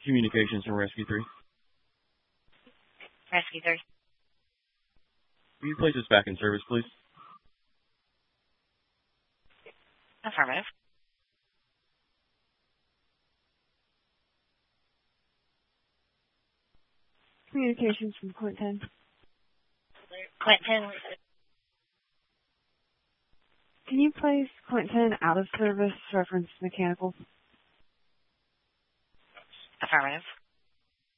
Communications from Rescue 3. Rescue 3. Will you place us back in service, please? Affirmative. Communications from Quint 10. Quint 10. Can you place Quint 10 out of service, reference mechanical? Affirmative.